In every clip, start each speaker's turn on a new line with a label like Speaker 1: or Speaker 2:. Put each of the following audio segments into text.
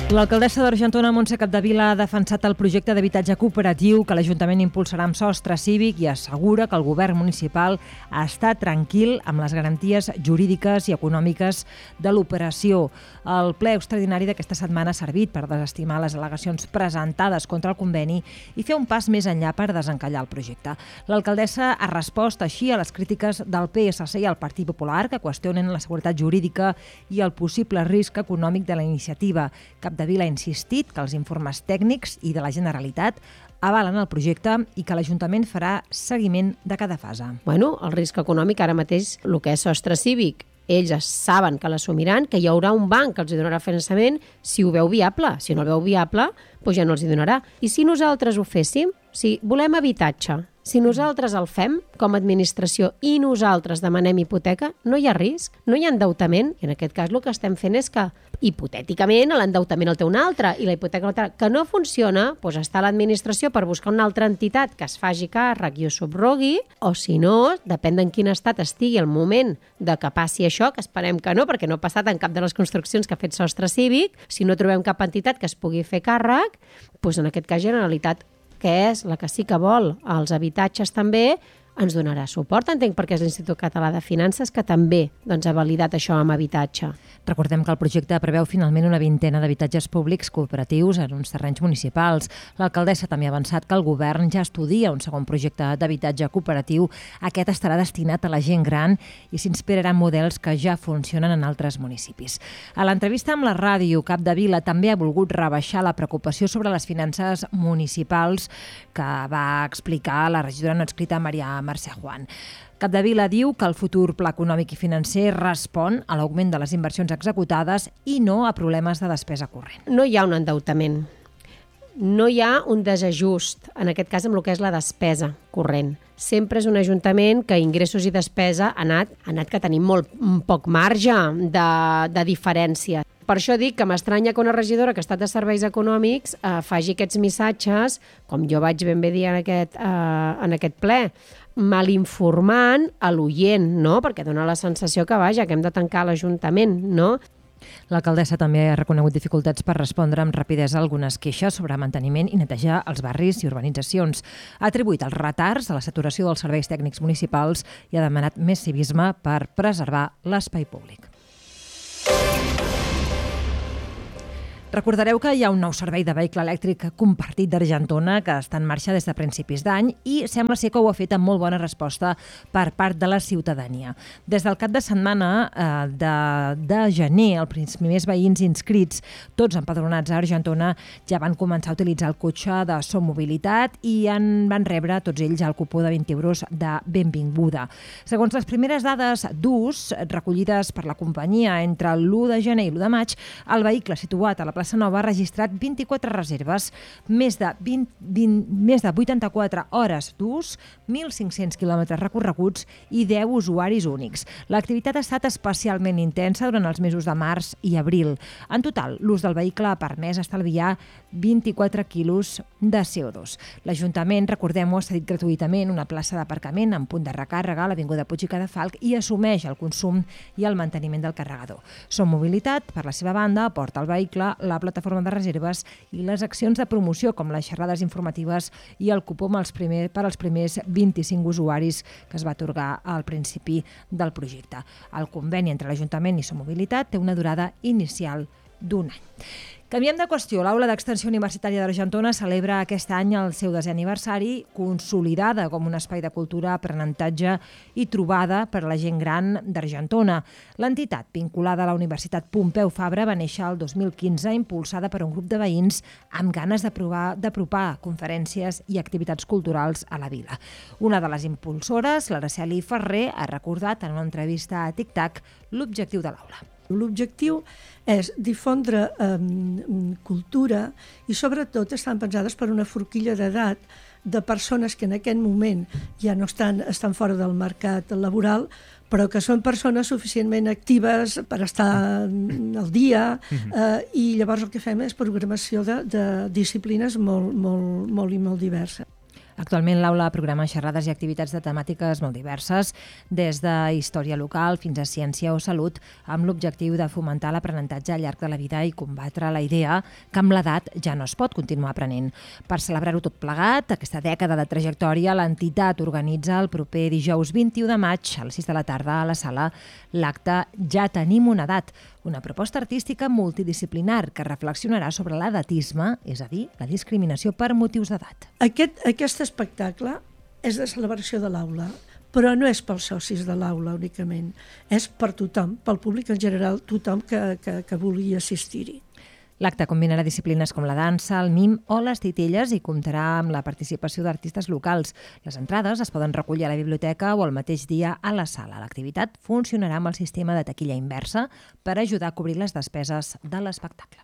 Speaker 1: L'alcaldessa d'Argentona, Montse Capdevila, ha defensat el projecte d'habitatge cooperatiu que l'Ajuntament impulsarà amb sostre cívic i assegura que el govern municipal està tranquil amb les garanties jurídiques i econòmiques de l'operació. El ple extraordinari d'aquesta setmana ha servit per desestimar les al·legacions presentades contra el conveni i fer un pas més enllà per desencallar el projecte. L'alcaldessa ha respost així a les crítiques del PSC i el Partit Popular que qüestionen la seguretat jurídica i el possible risc econòmic de la iniciativa. Capdevila ha insistit que els informes tècnics i de la Generalitat avalen el projecte i que l'Ajuntament farà seguiment de cada fase.
Speaker 2: Bueno, el risc econòmic ara mateix, el que és sostre cívic, ells saben que l'assumiran, que hi haurà un banc que els donarà finançament si ho veu viable. Si no el veu viable, doncs ja no els hi donarà. I si nosaltres ho féssim, si volem habitatge, si nosaltres el fem com a administració i nosaltres demanem hipoteca, no hi ha risc, no hi ha endeutament. I en aquest cas el que estem fent és que, hipotèticament, l'endeutament el té un altre i la hipoteca l'altre. Que no funciona, doncs està l'administració per buscar una altra entitat que es faci càrrec i ho subrogui, o si no, depèn d'en quin estat estigui el moment de que passi això, que esperem que no, perquè no ha passat en cap de les construccions que ha fet sostre cívic, si no trobem cap entitat que es pugui fer càrrec, doncs en aquest cas Generalitat, que és la que sí que vol els habitatges també, ens donarà suport. Entenc perquè és l'Institut Català de Finances que també ha validat això amb habitatge.
Speaker 1: Recordem que el projecte preveu finalment una vintena d'habitatges públics cooperatius en uns terrenys municipals. L'alcaldessa també ha avançat que el govern ja estudia un segon projecte d'habitatge cooperatiu. Aquest estarà destinat a la gent gran i s'inspirarà en models que ja funcionen en altres municipis. A l'entrevista amb la ràdio, Capdevila també ha volgut rebaixar la preocupació sobre les finances municipals que va explicar la regidora no adscrita Maria Mercè Juan. Capdevila diu que el futur pla econòmic i financer respon a l'augment de les inversions executades i no a problemes de despesa corrent.
Speaker 2: No hi ha un endeutament, no hi ha un desajust, en aquest cas amb el que és la despesa corrent. Sempre és un ajuntament que ingressos i despesa ha anat que tenim molt poc marge de diferència. Per això dic que m'estranya que una regidora que ha estat de serveis econòmics faci aquests missatges, com jo vaig ben bé dir en aquest ple, malinformant a l'oient, no? Perquè dona la sensació que, vaja, que hem de tancar l'Ajuntament, no?
Speaker 1: L'alcaldessa també ha reconegut dificultats per respondre amb rapidesa a algunes queixes sobre manteniment i netejar els barris i urbanitzacions. Ha atribuït els retards a la saturació dels serveis tècnics municipals i ha demanat més civisme per preservar l'espai públic. Recordareu que hi ha un nou servei de vehicle elèctric compartit d'Argentona que està en marxa des de principis d'any i sembla ser que ho ha fet amb molt bona resposta per part de la ciutadania. Des del cap de setmana de gener, els primers veïns inscrits, tots empadronats a Argentona, ja van començar a utilitzar el cotxe de Som Mobilitat i van rebre tots ells el cupó de 20 euros de benvinguda. Segons les primeres dades d'ús recollides per la companyia entre l'1 de gener i l'1 de maig, el vehicle situat a la Plaça Nova ha registrat 24 reserves, més de 84 hores d'ús, 1.500 quilòmetres recorreguts i 10 usuaris únics. L'activitat ha estat especialment intensa durant els mesos de març i abril. En total, l'ús del vehicle ha permès estalviar 24 quilos de CO2. L'Ajuntament, recordem-ho, ha cedit gratuïtament una plaça d'aparcament en punt de recàrrega a l'Avinguda Puig i Cadafalch i assumeix el consum i el manteniment del carregador. Som Mobilitat, per la seva banda, aporta el vehicle, la plataforma de reserves i les accions de promoció com les xerrades informatives i el cupó per als primers 25 usuaris que es va atorgar al principi del projecte. El conveni entre l'Ajuntament i Som Mobilitat té una durada inicial d'1 any. Canviem de qüestió. L'Aula d'Extensió Universitària d'Argentona celebra aquest any el seu 10è aniversari, consolidada com un espai de cultura, aprenentatge i trobada per a la gent gran d'Argentona. L'entitat, vinculada a la Universitat Pompeu Fabra, va néixer el 2015, impulsada per un grup de veïns amb ganes d'apropar conferències i activitats culturals a la vila. Una de les impulsores, l'Araceli Ferrer, ha recordat en una entrevista a TicTac l'objectiu de l'aula.
Speaker 3: L'objectiu és difondre cultura i sobretot estan pensades per una forquilla d'edat de persones que en aquest moment ja no estan fora del mercat laboral, però que són persones suficientment actives per estar al dia i llavors el que fem és programació de disciplines molt diverses.
Speaker 1: Actualment l'aula programa xerrades i activitats de temàtiques molt diverses, des de història local fins a ciència o salut, amb l'objectiu de fomentar l'aprenentatge al llarg de la vida i combatre la idea que amb l'edat ja no es pot continuar aprenent. Per celebrar-ho tot plegat, aquesta dècada de trajectòria, l'entitat organitza el proper dijous 21 de maig a les 6 de la tarda a la sala l'acte Ja tenim una edat, una proposta artística multidisciplinar que reflexionarà sobre l'edatisme, és a dir, la discriminació per motius d'edat.
Speaker 3: Aquest espectacle és de celebració de l'aula, però no és pels socis de l'aula únicament, és per tothom, pel públic en general, tothom que vulgui assistir-hi.
Speaker 1: L'acte combinarà disciplines com la dansa, el mim o les titelles i comptarà amb la participació d'artistes locals. Les entrades es poden recollir a la biblioteca o el mateix dia a la sala. L'activitat funcionarà amb el sistema de taquilla inversa per ajudar a cobrir les despeses de l'espectacle.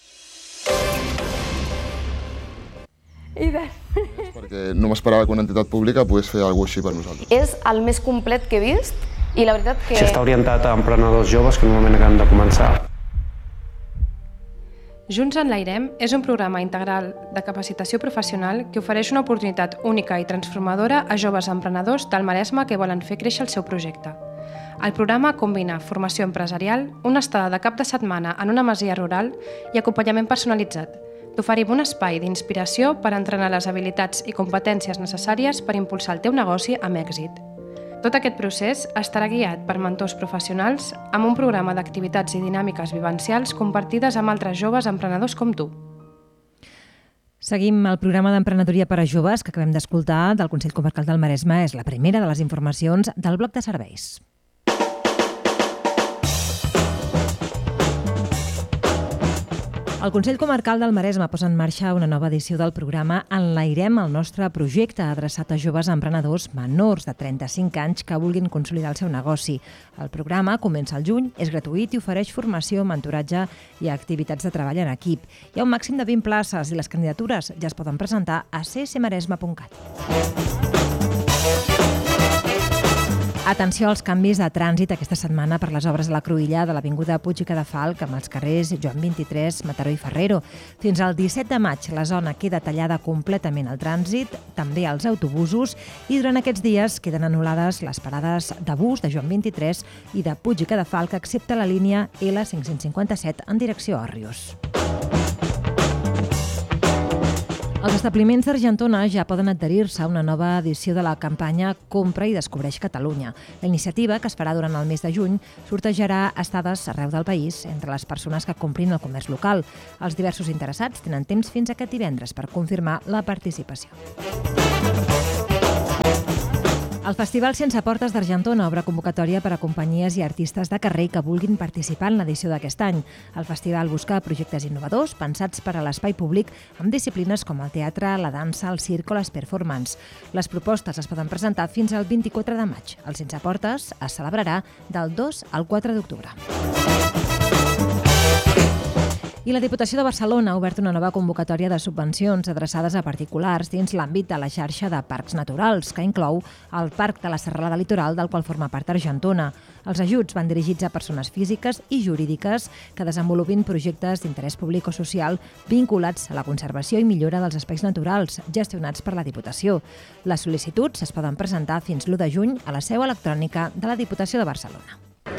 Speaker 4: Perquè no m'esperava que una entitat pública pogués fer alguna cosa així per nosaltres.
Speaker 5: És el més complet que he vist i la veritat que...
Speaker 6: Si està orientat a emprenedors joves que normalment acaben de començar.
Speaker 7: Junts Enlairem és un programa integral de capacitació professional que ofereix una oportunitat única i transformadora a joves emprenedors del Maresme que volen fer créixer el seu projecte. El programa combina formació empresarial, una estada de cap de setmana en una masia rural i acompanyament personalitzat. T'oferim un espai d'inspiració per entrenar les habilitats i competències necessàries per impulsar el teu negoci amb èxit. Tot aquest procés estarà guiat per mentors professionals amb un programa d'activitats i dinàmiques vivencials compartides amb altres joves emprenedors com tu.
Speaker 1: Seguim el programa d'emprenedoria per a joves que acabem d'escoltar del Consell Comarcal del Maresme. És la primera de les informacions del bloc de serveis. El Consell Comarcal del Maresme posa en marxa una nova edició del programa Enlairem, el nostre projecte adreçat a joves emprenedors menors de 35 anys que vulguin consolidar el seu negoci. El programa comença al juny, és gratuït i ofereix formació, mentoratge i activitats de treball en equip. Hi ha un màxim de 20 places i les candidatures ja es poden presentar a csmaresme.cat. Atenció als canvis de trànsit aquesta setmana per les obres de la cruïlla de l'Avinguda Puig i Cadafalch amb els carrers Joan 23, Mataró i Ferrero. Fins al 17 de maig la zona queda tallada completament al trànsit, també als autobusos, i durant aquests dies queden anul·lades les parades de bus de Joan 23 i de Puig i Cadafalch, excepte la línia L557 en direcció a Òrrius. Els establiments d'Argentona ja poden adherir-se a una nova edició de la campanya Compra i Descobreix Catalunya. La iniciativa, que es farà durant el mes de juny, sortejarà estades arreu del país entre les persones que comprin el comerç local. Els diversos interessats tenen temps fins aquest divendres per confirmar la participació. El Festival Sense Portes d'Argentona obre convocatòria per a companyies i artistes de carrer que vulguin participar en l'edició d'aquest any. El festival busca projectes innovadors pensats per a l'espai públic amb disciplines com el teatre, la dansa, el circ o les performance. Les propostes es poden presentar fins al 24 de maig. El Sense Portes es celebrarà del 2 al 4 d'octubre. I la Diputació de Barcelona ha obert una nova convocatòria de subvencions adreçades a particulars dins l'àmbit de la xarxa de parcs naturals, que inclou el Parc de la Serralada Litoral, del qual forma part Argentona. Els ajuts van dirigits a persones físiques i jurídiques que desenvolupin projectes d'interès públic o social vinculats a la conservació i millora dels espais naturals gestionats per la Diputació. Les sol·licituds es poden presentar fins l'1 de juny a la seu electrònica de la Diputació de Barcelona.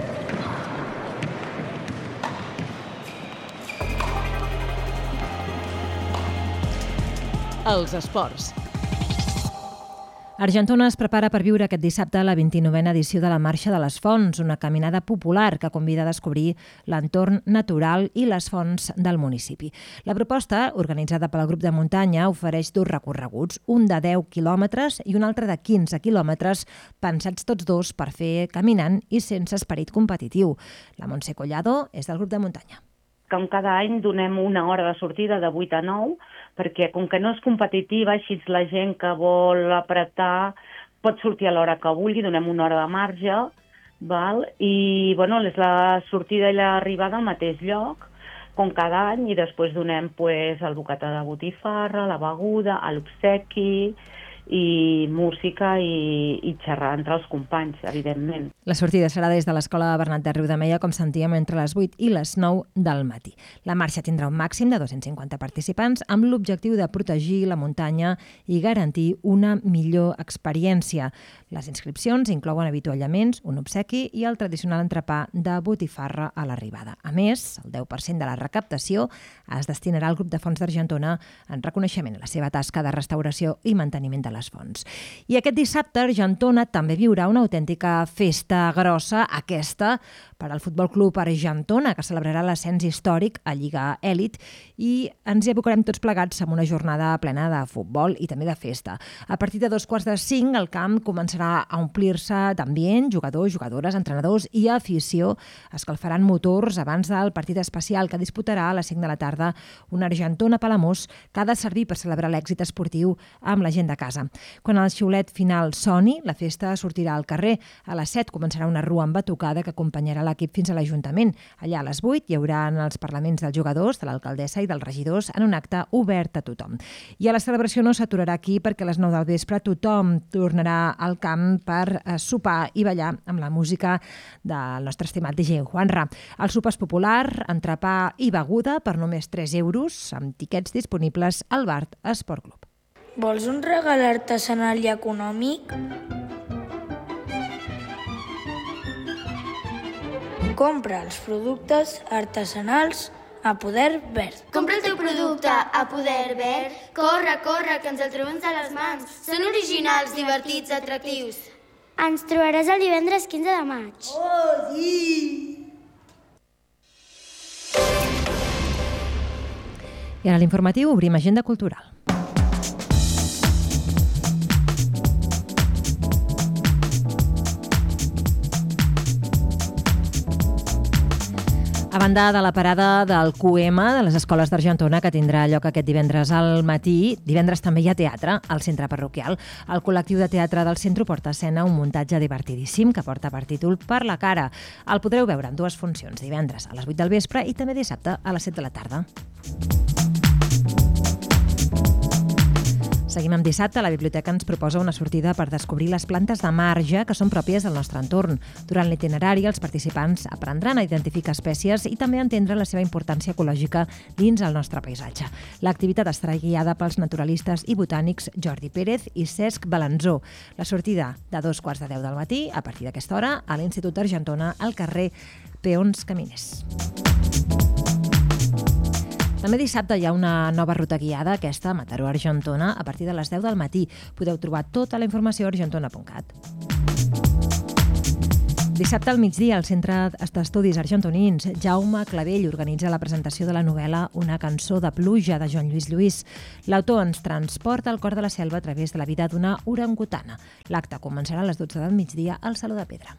Speaker 8: Els esports.
Speaker 1: Argentona es prepara per viure aquest dissabte la 29a edició de la Marxa de les Fonts, una caminada popular que convida a descobrir l'entorn natural i les fonts del municipi. La proposta, organitzada pel grup de muntanya, ofereix 2 recorreguts, un de 10 quilòmetres i un altre de 15 quilòmetres, pensats tots dos per fer caminant i sense esperit competitiu. La Montse Collado és del grup de muntanya.
Speaker 9: Com cada any donem una hora de sortida de 8 a 9, perquè com que no és competitiva, així la gent que vol apretar pot sortir a l'hora que vulgui, donem una hora de marge, val? I bueno, és la sortida i l'arribada al mateix lloc, com cada any, i després donem el bocata de botifarra, la beguda, l'obsequi, i música i xerrar entre els companys, evidentment.
Speaker 1: La sortida serà des de l'Escola Bernat de Riudemeia, com sentíem, entre les 8 i les 9 del matí. La marxa tindrà un màxim de 250 participants amb l'objectiu de protegir la muntanya i garantir una millor experiència. Les inscripcions inclouen avituallaments, un obsequi i el tradicional entrepà de botifarra a l'arribada. A més, el 10% de la recaptació es destinarà al grup de Fonts d'Argentona en reconeixement a la seva tasca de restauració i manteniment de les fonts. I aquest dissabte Argentona també viurà una autèntica festa grossa, aquesta per al Futbol Club Argentona, que celebrarà l'ascens històric a Lliga Èlit, i ens hi abocarem tots plegats amb una jornada plena de futbol i també de festa. A partir de 4:45 el camp començarà a omplir-se d'ambient, jugadors, jugadores, entrenadors i afició escalfaran motors abans del partit especial que disputarà a les 5 de la tarda una Argentona-Palamós que ha de servir per celebrar l'èxit esportiu amb la gent de casa. Quan el xiulet final soni, la festa sortirà al carrer. A les 7 començarà una rua amb batucada que acompanyarà l'equip fins a l'Ajuntament. Allà a les 8 hi haurà els parlaments dels jugadors, de l'alcaldessa i dels regidors en un acte obert a tothom. I a la celebració no s'aturarà aquí perquè a les 9 del vespre tothom tornarà al camp per sopar i ballar amb la música del nostre estimat DJ Juanra. El sopar és popular, entrepà i beguda per només 3 euros, amb tiquets disponibles al bar Esport Club.
Speaker 8: Vols un regal artesanal i econòmic? Compra els productes artesanals a Poder Verd.
Speaker 10: Compra el teu producte a Poder Verd. Corre, corre, que ens el trobem a les mans. Són originals, divertits, atractius.
Speaker 11: Ens trobaràs el divendres 15 de maig.
Speaker 8: Oh, sí!
Speaker 1: I ara a l'informatiu obrim agenda cultural. A banda de la parada del QM de les escoles d'Argentona, que tindrà lloc aquest divendres al matí, divendres també hi ha teatre al centre parroquial. El col·lectiu de teatre del centre porta a escena un muntatge divertidíssim que porta per títol Per la cara. El podreu veure en 2 funcions, divendres a les 8 del vespre i també dissabte a les 7 de la tarda. Seguim amb dissabte. La biblioteca ens proposa una sortida per descobrir les plantes de marge que són pròpies del nostre entorn. Durant l'itinerari, els participants aprendran a identificar espècies i també a entendre la seva importància ecològica dins el nostre paisatge. L'activitat estarà guiada pels naturalistes i botànics Jordi Pérez i Cesc Balanzó. La sortida de 2:15 del matí, a partir d'aquesta hora, a l'Institut d'Argentona, al carrer Peons Caminers. També dissabte hi ha una nova ruta guiada, aquesta a Mataró-Argentona, a partir de les 10 del matí. Podeu trobar tota la informació a argentona.cat. Dissabte al migdia, al Centre d'Estudis Argentonins, Jaume Clavell organitza la presentació de la novel·la Una cançó de pluja, de Joan Lluís Lluís. L'autor ens transporta al cor de la selva a través de la vida d'una orangutana. L'acte començarà a les 12 del migdia al Saló de Pedra.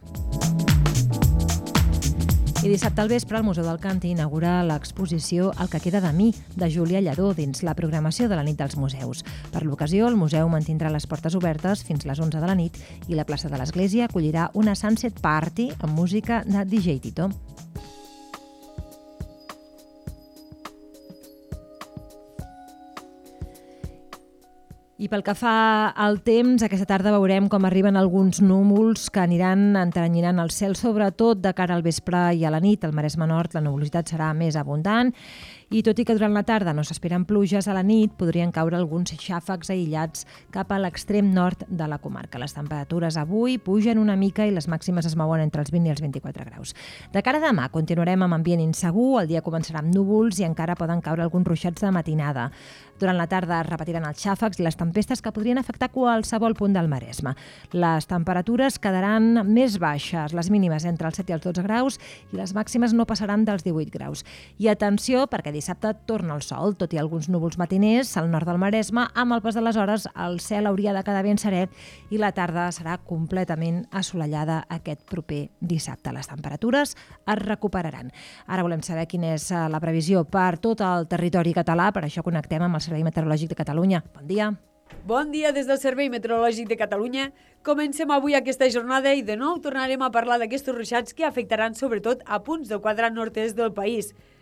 Speaker 1: I dissabte al vespre, el Museu del Càntir inaugura l'exposició El que queda de mi, de Júlia Lladó, dins la programació de la nit dels museus. Per l'ocasió, el museu mantindrà les portes obertes fins les 11 de la nit i la plaça de l'Església acollirà una Sunset Party amb música de DJ Tito. I pel que fa al temps, aquesta tarda veurem com arriben alguns núvols que aniran enteranyinant el cel, sobretot de cara al vespre i a la nit. Al Maresme Nord la nuvolositat serà més abundant i tot i que durant la tarda no s'esperen pluges, a la nit podrien caure alguns xàfecs aïllats cap a l'extrem nord de la comarca. Les temperatures avui pugen una mica i les màximes es mouen entre els 20 i els 24 graus. De cara a demà continuarem amb ambient insegur, el dia començarà amb núvols i encara poden caure alguns ruixats de matinada. Durant la tarda es repetiran els xàfecs i les tempestes que podrien afectar qualsevol punt del Maresme. Les temperatures quedaran més baixes, les mínimes entre els 7 i els 12 graus i les màximes no passaran dels 18 graus. I atenció, perquè dissabte torna el sol, tot i alguns núvols matiners al nord del Maresme. Amb el pas de les hores el cel hauria de quedar ben serè i la tarda serà completament assolellada aquest proper dissabte. Les temperatures es recuperaran. Ara volem saber quina és la previsió per tot el territori català, per això connectem amb el Servei Meteorològic de Catalunya. Bon dia.
Speaker 12: Bon dia des del Servei Meteorològic de Catalunya. Comencem avui aquesta jornada i de nou tornarem a parlar d'aquests ruixats que afectaran sobretot a punts del quadrant nord-est del país.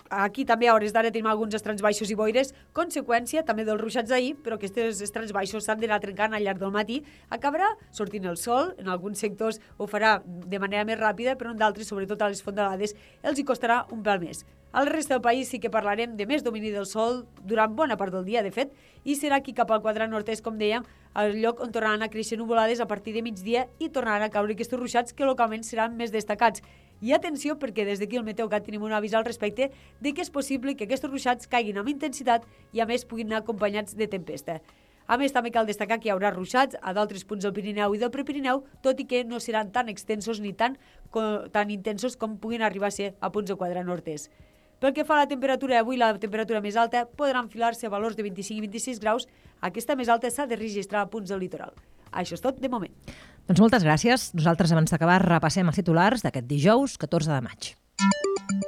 Speaker 12: Aquí també a hores d'ara tenim alguns estrans baixos i boires, conseqüència també dels ruixats d'ahir, però aquests estrans baixos s'han d'anar trencant al llarg del matí. Acabarà sortint el sol, en alguns sectors ho farà de manera més ràpida, però en d'altres, sobretot a les fondalades, els hi costarà un pèl més. Al resta del país sí que parlarem de més domini del sol durant bona part del dia, de fet, i serà aquí cap al quadrant nord-est, com dèiem, el lloc on tornaran a créixer nuvolades a partir de migdia i tornaran a caure aquests ruixats que localment seran més destacats. I atenció, perquè des d'aquí al Meteocat tenim un avís al respecte de que és possible que aquests ruixats caiguin amb intensitat i a més puguin anar acompanyats de tempesta. A més, també cal destacar que hi haurà ruixats a d'altres punts del Pirineu i del Prepirineu, tot i que no seran tan extensos ni tan intensos com puguin arribar a ser a punts del quadrant nord-est. Pel que fa a la temperatura, avui la temperatura més alta podrà enfilar-se a valors de 25 i 26 graus. Aquesta més alta s'ha de registrar a punts del litoral. Això és tot de moment.
Speaker 1: Doncs moltes gràcies. Nosaltres, abans d'acabar, repassem els titulars d'aquest dijous, 14 de maig.